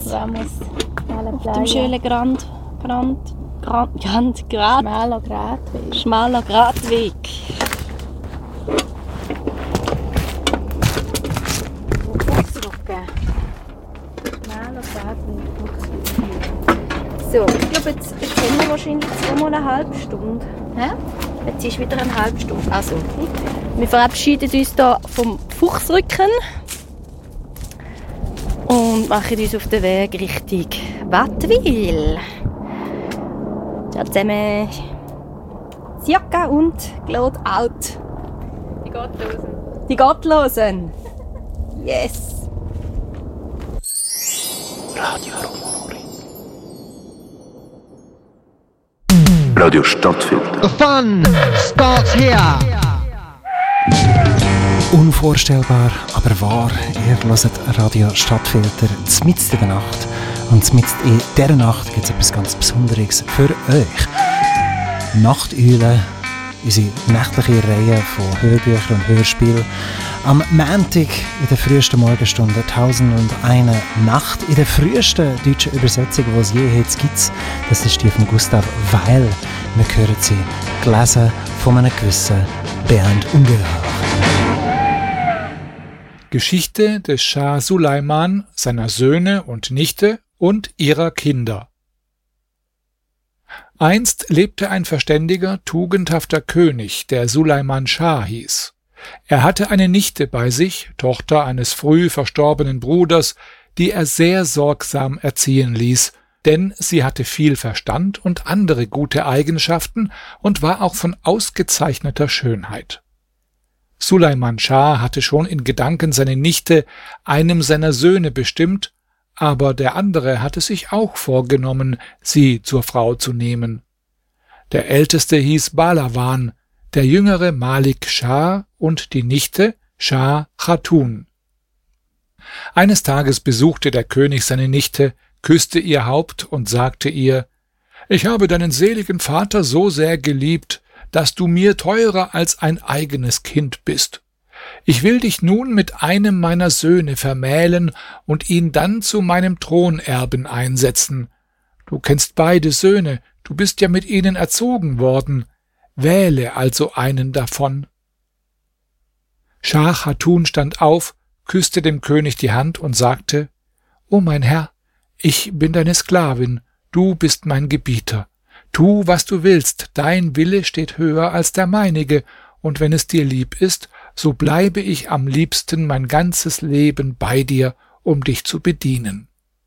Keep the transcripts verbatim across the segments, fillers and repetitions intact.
Ramos. Auf dem schönen Grand, Grand, Grand, Grand, Grad. Schmaler Gratweg. Schmaler Gratweg. Schmaler Gratweg. So, ich glaube, jetzt, jetzt haben wir wahrscheinlich zweimal eine halbe Stunde. Hä? Jetzt ist wieder eine halbe Stunde. Also, wir verabschieden uns hier vom Fuchsrücken und machen uns auf den Weg Richtung Wattwil. Ciao zusammen. Siaka und Claude out. Die Gottlosen. Die Gottlosen. Yes. Radio Rumori. Radio Stadtfilter. The fun starts here. Unvorstellbar, aber wahr. Ihr hört Radio Stadtfilter mitten in der Nacht. Und mitten in dieser Nacht gibt es etwas ganz Besonderes für euch. Nachteulen, unsere nächtliche Reihe von Hörbüchern und Hörspielen. Am Montag in der frühesten Morgenstunde tausendundeine Nacht. In der frühesten deutschen Übersetzung, die es je jetzt gibt. Das ist die von Gustav Weil. Wir hören sie gelesen von einem gewissen Bernd Ungeheuer. Geschichte des Schah Suleiman, seiner Söhne und Nichte und ihrer Kinder. Einst lebte ein verständiger, tugendhafter König, der Suleiman Schah hieß. Er hatte eine Nichte bei sich, Tochter eines früh verstorbenen Bruders, die er sehr sorgsam erziehen ließ, denn sie hatte viel Verstand und andere gute Eigenschaften und war auch von ausgezeichneter Schönheit. Suleiman Schah hatte schon in Gedanken seine Nichte einem seiner Söhne bestimmt, aber der andere hatte sich auch vorgenommen, sie zur Frau zu nehmen. Der älteste hieß Balawan, der jüngere Malik Schah und die Nichte Schah Chatun. Eines Tages besuchte der König seine Nichte, küsste ihr Haupt und sagte ihr: »Ich habe deinen seligen Vater so sehr geliebt, dass du mir teurer als ein eigenes Kind bist. Ich will dich nun mit einem meiner Söhne vermählen und ihn dann zu meinem Thronerben einsetzen. Du kennst beide Söhne, du bist ja mit ihnen erzogen worden. Wähle also einen davon.« Schah Chatun stand auf, küsste dem König die Hand und sagte: »O mein Herr, ich bin deine Sklavin, du bist mein Gebieter. Tu, was du willst, dein Wille steht höher als der meinige, und wenn es dir lieb ist, so bleibe ich am liebsten mein ganzes Leben bei dir, um dich zu bedienen.«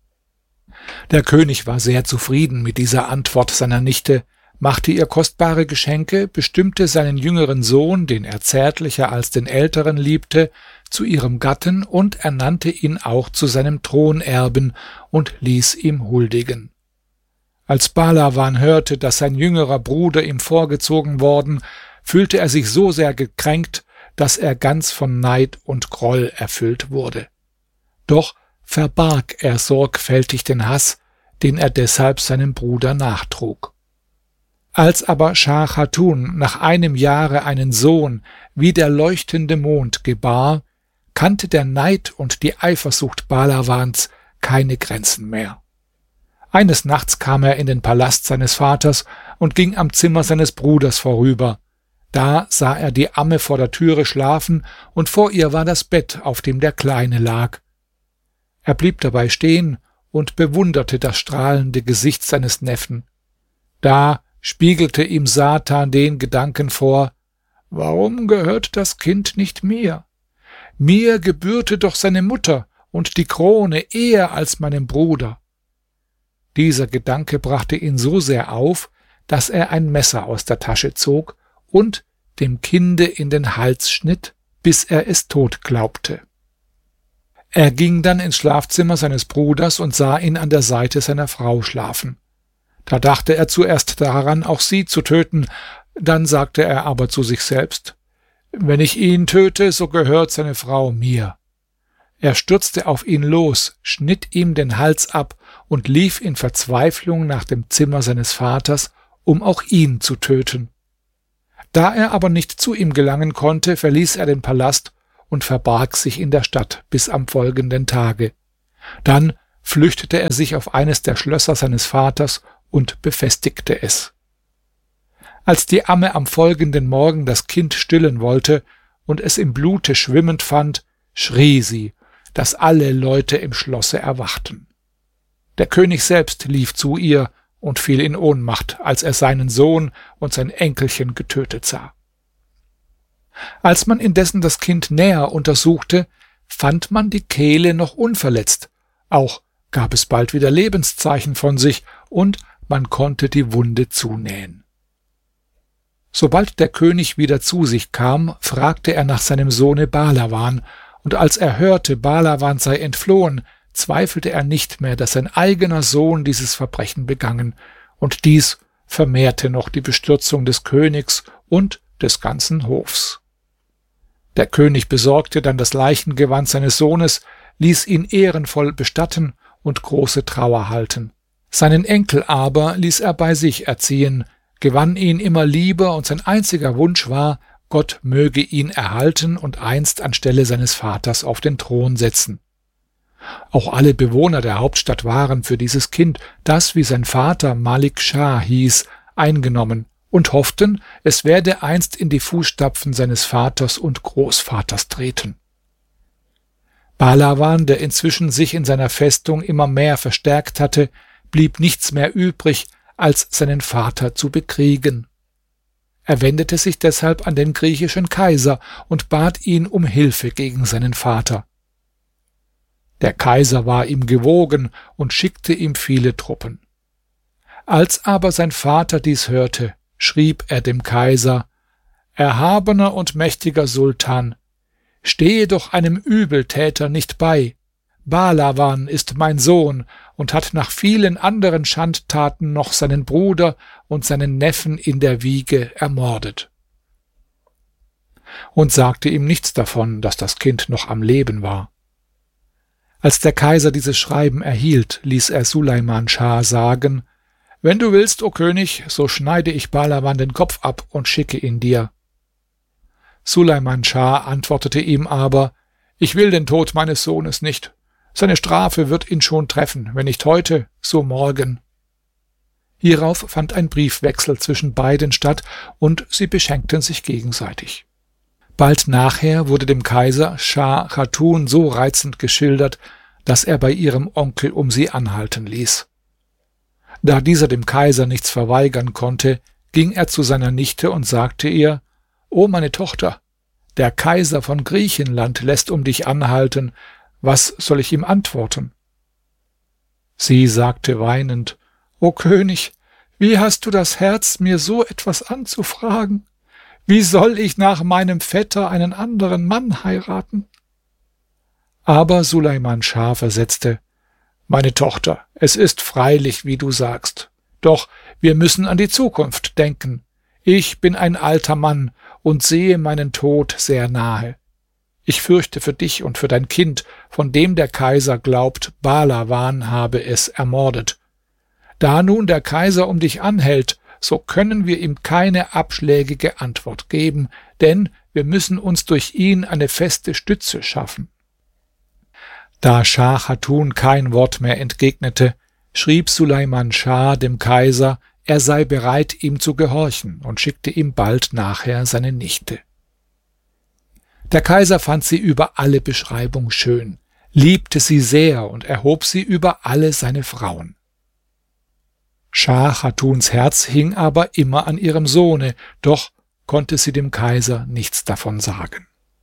Der König war sehr zufrieden mit dieser Antwort seiner Nichte, machte ihr kostbare Geschenke, bestimmte seinen jüngeren Sohn, den er zärtlicher als den älteren liebte, zu ihrem Gatten und ernannte ihn auch zu seinem Thronerben und ließ ihm huldigen. Als Balawan hörte, dass sein jüngerer Bruder ihm vorgezogen worden, fühlte er sich so sehr gekränkt, dass er ganz von Neid und Groll erfüllt wurde. Doch verbarg er sorgfältig den Hass, den er deshalb seinem Bruder nachtrug. Als aber Schah Chatun nach einem Jahre einen Sohn wie der leuchtende Mond gebar, kannte der Neid und die Eifersucht Balawans keine Grenzen mehr. Eines Nachts kam er in den Palast seines Vaters und ging am Zimmer seines Bruders vorüber. Da sah er die Amme vor der Türe schlafen, und vor ihr war das Bett, auf dem der Kleine lag. Er blieb dabei stehen und bewunderte das strahlende Gesicht seines Neffen. Da spiegelte ihm Satan den Gedanken vor: Warum gehört das Kind nicht mir? Mir gebührte doch seine Mutter und die Krone eher als meinem Bruder. Dieser Gedanke brachte ihn so sehr auf, dass er ein Messer aus der Tasche zog und dem Kinde in den Hals schnitt, bis er es tot glaubte. Er ging dann ins Schlafzimmer seines Bruders und sah ihn an der Seite seiner Frau schlafen. Da dachte er zuerst daran, auch sie zu töten, dann sagte er aber zu sich selbst: Wenn ich ihn töte, so gehört seine Frau mir. Er stürzte auf ihn los, schnitt ihm den Hals ab und lief in Verzweiflung nach dem Zimmer seines Vaters, um auch ihn zu töten. Da er aber nicht zu ihm gelangen konnte, verließ er den Palast und verbarg sich in der Stadt bis am folgenden Tage. Dann flüchtete er sich auf eines der Schlösser seines Vaters und befestigte es. Als die Amme am folgenden Morgen das Kind stillen wollte und es im Blute schwimmend fand, schrie sie, dass alle Leute im Schlosse erwachten. Der König selbst lief zu ihr und fiel in Ohnmacht, als er seinen Sohn und sein Enkelchen getötet sah. Als man indessen das Kind näher untersuchte, fand man die Kehle noch unverletzt, auch gab es bald wieder Lebenszeichen von sich und man konnte die Wunde zunähen. Sobald der König wieder zu sich kam, fragte er nach seinem Sohne Bahlawan, und als er hörte, Bahlawan sei entflohen, zweifelte er nicht mehr, dass sein eigener Sohn dieses Verbrechen begangen, und dies vermehrte noch die Bestürzung des Königs und des ganzen Hofs. Der König besorgte dann das Leichengewand seines Sohnes, ließ ihn ehrenvoll bestatten und große Trauer halten. Seinen Enkel aber ließ er bei sich erziehen, gewann ihn immer lieber, und sein einziger Wunsch war, Gott möge ihn erhalten und einst anstelle seines Vaters auf den Thron setzen. Auch alle Bewohner der Hauptstadt waren für dieses Kind, das wie sein Vater Malik Schah hieß, eingenommen und hofften, es werde einst in die Fußstapfen seines Vaters und Großvaters treten. Bahlawan, der inzwischen sich in seiner Festung immer mehr verstärkt hatte, blieb nichts mehr übrig, als seinen Vater zu bekriegen. Er wendete sich deshalb an den griechischen Kaiser und bat ihn um Hilfe gegen seinen Vater. Der Kaiser war ihm gewogen und schickte ihm viele Truppen. Als aber sein Vater dies hörte, schrieb er dem Kaiser: »Erhabener und mächtiger Sultan, stehe doch einem Übeltäter nicht bei. Bahlawan ist mein Sohn und hat nach vielen anderen Schandtaten noch seinen Bruder und seinen Neffen in der Wiege ermordet.« Und sagte ihm nichts davon, dass das Kind noch am Leben war. Als der Kaiser dieses Schreiben erhielt, ließ er Suleiman Schah sagen: »Wenn du willst, o König, so schneide ich Bahlawan den Kopf ab und schicke ihn dir.« Suleiman Schah antwortete ihm aber: »Ich will den Tod meines Sohnes nicht. Seine Strafe wird ihn schon treffen, wenn nicht heute, so morgen.« Hierauf fand ein Briefwechsel zwischen beiden statt, und sie beschenkten sich gegenseitig. Bald nachher wurde dem Kaiser Schah Chatun so reizend geschildert, dass er bei ihrem Onkel um sie anhalten ließ. Da dieser dem Kaiser nichts verweigern konnte, ging er zu seiner Nichte und sagte ihr: »O meine Tochter, der Kaiser von Griechenland lässt um dich anhalten. Was soll ich ihm antworten?« Sie sagte weinend: »O König, wie hast du das Herz, mir so etwas anzufragen? Wie soll ich nach meinem Vetter einen anderen Mann heiraten?« Aber Suleiman Schah versetzte: »Meine Tochter, es ist freilich, wie du sagst. Doch wir müssen an die Zukunft denken. Ich bin ein alter Mann und sehe meinen Tod sehr nahe. Ich fürchte für dich und für dein Kind, von dem der Kaiser glaubt, Bahlawan habe es ermordet. Da nun der Kaiser um dich anhält, so können wir ihm keine abschlägige Antwort geben, denn wir müssen uns durch ihn eine feste Stütze schaffen.« Da Schah Chatun kein Wort mehr entgegnete, schrieb Suleiman Schah dem Kaiser, er sei bereit, ihm zu gehorchen, und schickte ihm bald nachher seine Nichte. Der Kaiser fand sie über alle Beschreibung schön, liebte sie sehr und erhob sie über alle seine Frauen. Schah Chatuns Herz hing aber immer an ihrem Sohne, doch konnte sie dem Kaiser nichts davon sagen.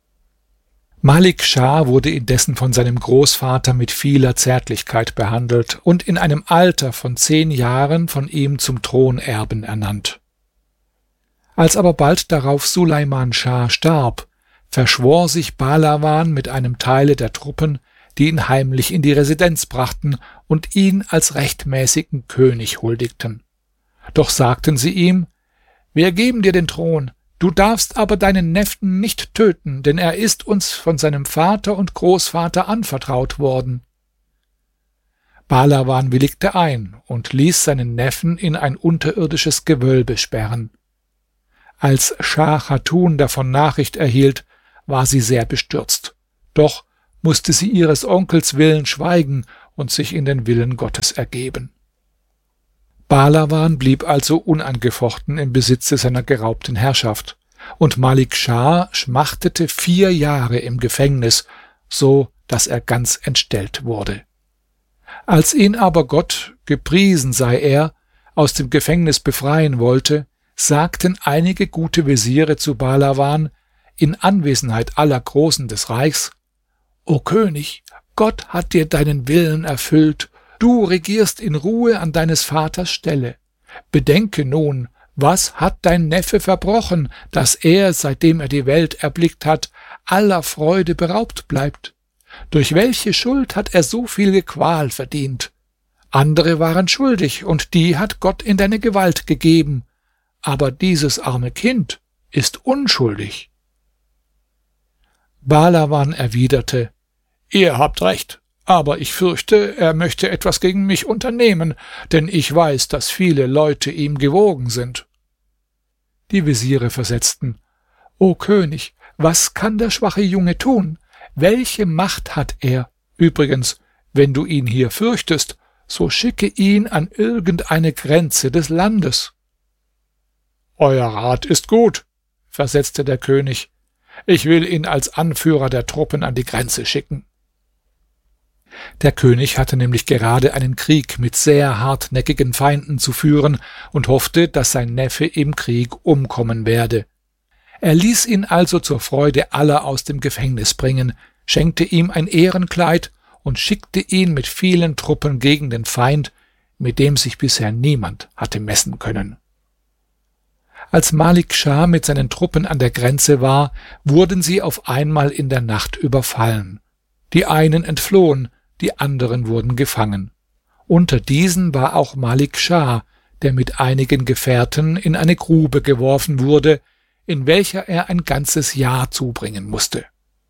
Malik Schah wurde indessen von seinem Großvater mit vieler Zärtlichkeit behandelt und in einem Alter von zehn Jahren von ihm zum Thronerben ernannt. Als aber bald darauf Suleiman Schah starb, verschwor sich Bahlawan mit einem Teile der Truppen, die ihn heimlich in die Residenz brachten und ihn als rechtmäßigen König huldigten. Doch sagten sie ihm: »Wir geben dir den Thron, du darfst aber deinen Neffen nicht töten, denn er ist uns von seinem Vater und Großvater anvertraut worden.« Bahlawan willigte ein und ließ seinen Neffen in ein unterirdisches Gewölbe sperren. Als Schah Chatun davon Nachricht erhielt, war sie sehr bestürzt. Doch musste sie ihres Onkels willen schweigen und sich in den Willen Gottes ergeben. Bahlawan blieb also unangefochten im Besitze seiner geraubten Herrschaft, und Malik Schah schmachtete vier Jahre im Gefängnis, so dass er ganz entstellt wurde. Als ihn aber Gott, gepriesen sei er, aus dem Gefängnis befreien wollte, sagten einige gute Wesire zu Bahlawan in Anwesenheit aller Großen des Reichs: O König, Gott hat dir deinen Willen erfüllt, du regierst in Ruhe an deines Vaters Stelle. Bedenke nun, was hat dein Neffe verbrochen, dass er, seitdem er die Welt erblickt hat, aller Freude beraubt bleibt? Durch welche Schuld hat er so viele Qual verdient? Andere waren schuldig, und die hat Gott in deine Gewalt gegeben. Aber dieses arme Kind ist unschuldig. Bahlawan erwiderte: Ihr habt recht, aber ich fürchte, er möchte etwas gegen mich unternehmen, denn ich weiß, dass viele Leute ihm gewogen sind. Die Wesire versetzten: O König, was kann der schwache Junge tun? Welche Macht hat er? Übrigens, wenn du ihn hier fürchtest, so schicke ihn an irgendeine Grenze des Landes. Euer Rat ist gut, versetzte der König. Ich will ihn als Anführer der Truppen an die Grenze schicken. Der König hatte nämlich gerade einen Krieg mit sehr hartnäckigen Feinden zu führen und hoffte, dass sein Neffe im Krieg umkommen werde. Er ließ ihn also zur Freude aller aus dem Gefängnis bringen, schenkte ihm ein Ehrenkleid und schickte ihn mit vielen Truppen gegen den Feind, mit dem sich bisher niemand hatte messen können. Als Malik Schah mit seinen Truppen an der Grenze war, wurden sie auf einmal in der Nacht überfallen. Die einen entflohen, die anderen wurden gefangen. Unter diesen war auch Malik Schah, der mit einigen Gefährten in eine Grube geworfen wurde, in welcher er ein ganzes Jahr zubringen musste.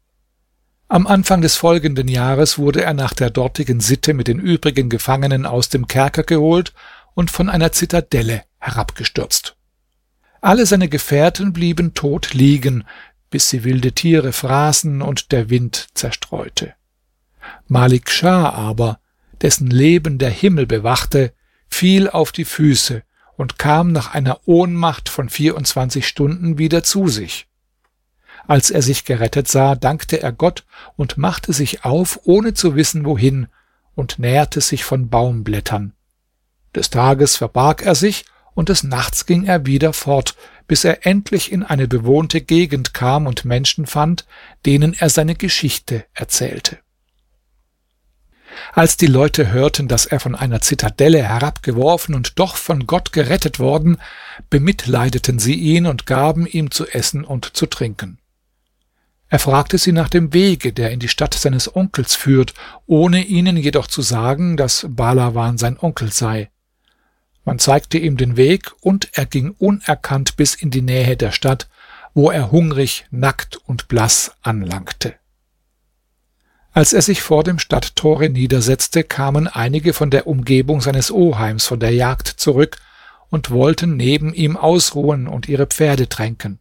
Am Anfang des folgenden Jahres wurde er nach der dortigen Sitte mit den übrigen Gefangenen aus dem Kerker geholt und von einer Zitadelle herabgestürzt. Alle seine Gefährten blieben tot liegen, bis sie wilde Tiere fraßen und der Wind zerstreute. Malik Schah aber, dessen Leben der Himmel bewachte, fiel auf die Füße und kam nach einer Ohnmacht von vierundzwanzig Stunden wieder zu sich. Als er sich gerettet sah, dankte er Gott und machte sich auf, ohne zu wissen wohin, und nährte sich von Baumblättern. Des Tages verbarg er sich, und des Nachts ging er wieder fort, bis er endlich in eine bewohnte Gegend kam und Menschen fand, denen er seine Geschichte erzählte. Als die Leute hörten, dass er von einer Zitadelle herabgeworfen und doch von Gott gerettet worden, bemitleideten sie ihn und gaben ihm zu essen und zu trinken. Er fragte sie nach dem Wege, der in die Stadt seines Onkels führt, ohne ihnen jedoch zu sagen, dass Bahlawan sein Onkel sei. Man zeigte ihm den Weg, und er ging unerkannt bis in die Nähe der Stadt, wo er hungrig, nackt und blass anlangte. Als er sich vor dem Stadttore niedersetzte, kamen einige von der Umgebung seines Oheims von der Jagd zurück und wollten neben ihm ausruhen und ihre Pferde tränken.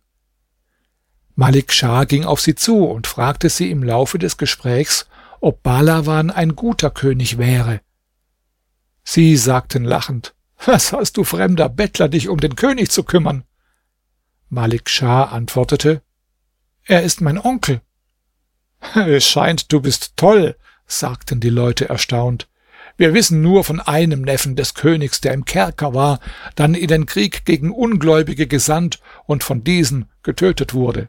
Malik Schah ging auf sie zu und fragte sie im Laufe des Gesprächs, ob Bahlawan ein guter König wäre. Sie sagten lachend: Was hast du, fremder Bettler, dich um den König zu kümmern? Malik Schah antwortete: Er ist mein Onkel. Es scheint, du bist toll, sagten die Leute erstaunt. Wir wissen nur von einem Neffen des Königs, der im Kerker war, dann in den Krieg gegen Ungläubige gesandt und von diesen getötet wurde.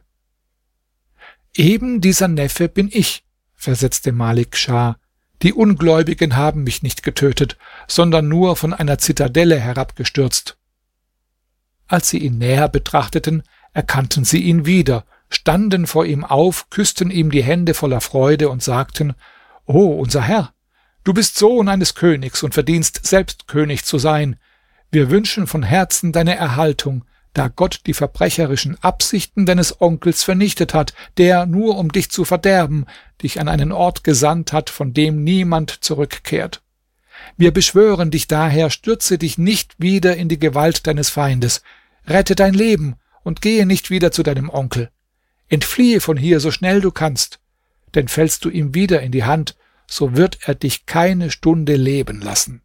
Eben dieser Neffe bin ich, versetzte Malik Schah. Die Ungläubigen haben mich nicht getötet, sondern nur von einer Zitadelle herabgestürzt. Als sie ihn näher betrachteten, erkannten sie ihn wieder, standen vor ihm auf, küssten ihm die Hände voller Freude und sagten: »O, unser Herr, du bist Sohn eines Königs und verdienst selbst König zu sein. Wir wünschen von Herzen deine Erhaltung, da Gott die verbrecherischen Absichten deines Onkels vernichtet hat, der, nur um dich zu verderben, dich an einen Ort gesandt hat, von dem niemand zurückkehrt. Wir beschwören dich daher, stürze dich nicht wieder in die Gewalt deines Feindes, rette dein Leben und gehe nicht wieder zu deinem Onkel. Entfliehe von hier, so schnell du kannst, denn fällst du ihm wieder in die Hand, so wird er dich keine Stunde leben lassen.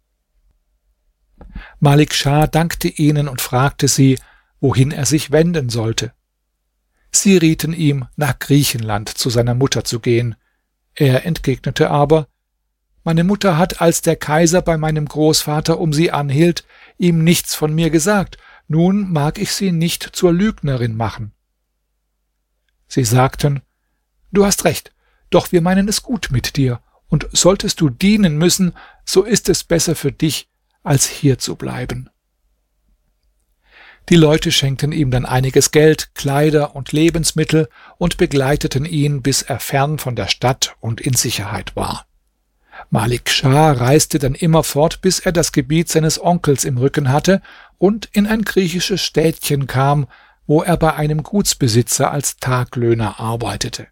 Malik Schah dankte ihnen und fragte sie, wohin er sich wenden sollte. Sie rieten ihm, nach Griechenland zu seiner Mutter zu gehen. Er entgegnete aber: Meine Mutter hat, als der Kaiser bei meinem Großvater um sie anhielt, ihm nichts von mir gesagt. Nun mag ich sie nicht zur Lügnerin machen. Sie sagten: Du hast recht, doch wir meinen es gut mit dir, und solltest du dienen müssen, so ist es besser für dich, als hier zu bleiben. Die Leute schenkten ihm dann einiges Geld, Kleider und Lebensmittel und begleiteten ihn, bis er fern von der Stadt und in Sicherheit war. Malik Schah reiste dann immerfort, bis er das Gebiet seines Onkels im Rücken hatte und in ein griechisches Städtchen kam, wo er bei einem Gutsbesitzer als Taglöhner arbeitete.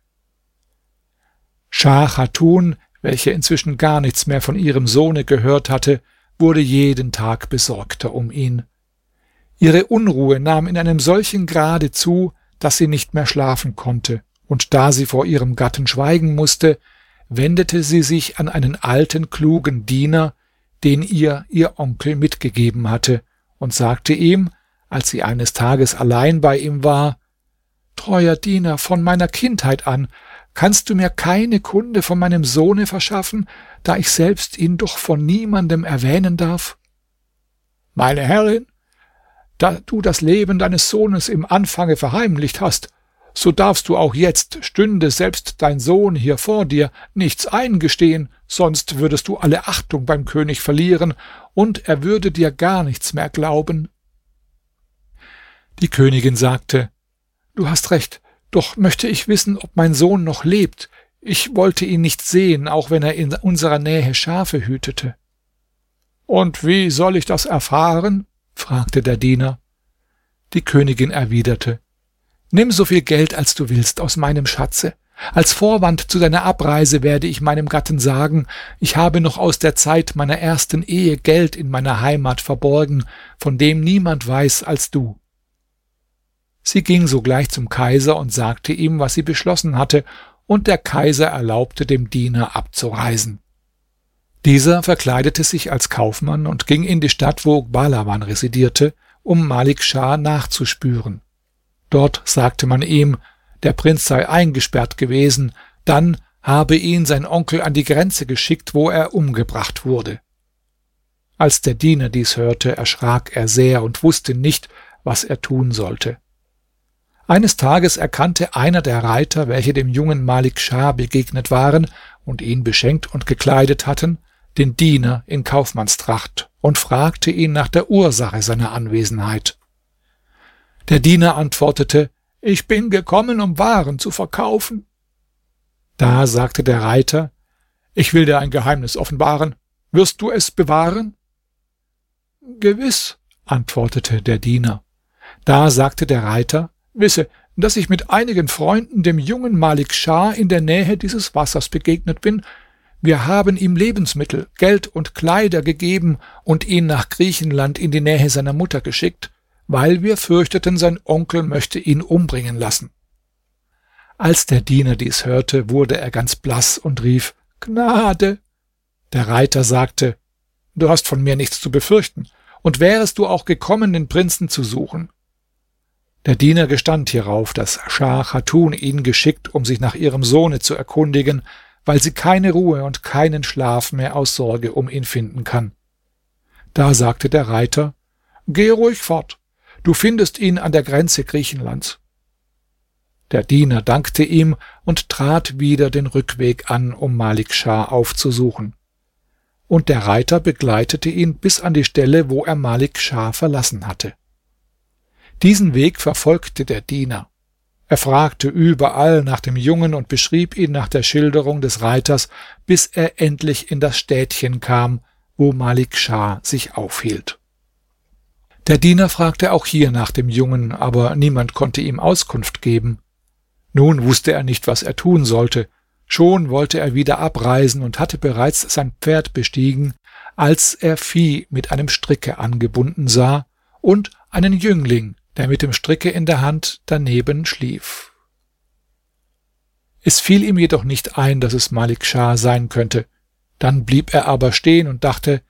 Schah Chatun, welche inzwischen gar nichts mehr von ihrem Sohne gehört hatte, wurde jeden Tag besorgter um ihn. Ihre Unruhe nahm in einem solchen Grade zu, dass sie nicht mehr schlafen konnte, und da sie vor ihrem Gatten schweigen musste, wendete sie sich an einen alten, klugen Diener, den ihr ihr Onkel mitgegeben hatte, und sagte ihm, als sie eines Tages allein bei ihm war: Treuer Diener, von meiner Kindheit an, kannst du mir keine Kunde von meinem Sohne verschaffen, da ich selbst ihn doch von niemandem erwähnen darf? Meine Herrin, da du das Leben deines Sohnes im Anfange verheimlicht hast, so darfst du auch jetzt, stünde selbst dein Sohn hier vor dir, nichts eingestehen, sonst würdest du alle Achtung beim König verlieren, und er würde dir gar nichts mehr glauben. Die Königin sagte: Du hast recht, doch möchte ich wissen, ob mein Sohn noch lebt. Ich wollte ihn nicht sehen, auch wenn er in unserer Nähe Schafe hütete. Und wie soll ich das erfahren? Fragte der Diener. Die Königin erwiderte: Nimm so viel Geld, als du willst, aus meinem Schatze. Als Vorwand zu deiner Abreise werde ich meinem Gatten sagen, ich habe noch aus der Zeit meiner ersten Ehe Geld in meiner Heimat verborgen, von dem niemand weiß als du. Sie ging sogleich zum Kaiser und sagte ihm, was sie beschlossen hatte, und der Kaiser erlaubte dem Diener abzureisen. Dieser verkleidete sich als Kaufmann und ging in die Stadt, wo Balawan residierte, um Malik Schah nachzuspüren. Dort sagte man ihm, der Prinz sei eingesperrt gewesen, dann habe ihn sein Onkel an die Grenze geschickt, wo er umgebracht wurde. Als der Diener dies hörte, erschrak er sehr und wusste nicht, was er tun sollte. Eines Tages erkannte einer der Reiter, welche dem jungen Malik Schah begegnet waren und ihn beschenkt und gekleidet hatten, den Diener in Kaufmannstracht und fragte ihn nach der Ursache seiner Anwesenheit. Der Diener antwortete: Ich bin gekommen, um Waren zu verkaufen. Da sagte der Reiter: Ich will dir ein Geheimnis offenbaren. Wirst du es bewahren? Gewiss, antwortete der Diener. Da sagte der Reiter: Wisse, dass ich mit einigen Freunden dem jungen Malik Schah in der Nähe dieses Wassers begegnet bin. Wir haben ihm Lebensmittel, Geld und Kleider gegeben und ihn nach Griechenland in die Nähe seiner Mutter geschickt, weil wir fürchteten, sein Onkel möchte ihn umbringen lassen. Als der Diener dies hörte, wurde er ganz blass und rief: Gnade! Der Reiter sagte: Du hast von mir nichts zu befürchten, und wärest du auch gekommen, den Prinzen zu suchen. Der Diener gestand hierauf, dass Schah Chatun ihn geschickt, um sich nach ihrem Sohne zu erkundigen, weil sie keine Ruhe und keinen Schlaf mehr aus Sorge um ihn finden kann. Da sagte der Reiter: Geh ruhig fort, du findest ihn an der Grenze Griechenlands. Der Diener dankte ihm und trat wieder den Rückweg an, um Malik Schah aufzusuchen. Und der Reiter begleitete ihn bis an die Stelle, wo er Malik Schah verlassen hatte. Diesen Weg verfolgte der Diener. Er fragte überall nach dem Jungen und beschrieb ihn nach der Schilderung des Reiters, bis er endlich in das Städtchen kam, wo Malik Schah sich aufhielt. Der Diener fragte auch hier nach dem Jungen, aber niemand konnte ihm Auskunft geben. Nun wusste er nicht, was er tun sollte. Schon wollte er wieder abreisen und hatte bereits sein Pferd bestiegen, als er Vieh mit einem Stricke angebunden sah und einen Jüngling, der mit dem Stricke in der Hand daneben schlief. Es fiel ihm jedoch nicht ein, dass es Malik Schah sein könnte. Dann blieb er aber stehen und dachte,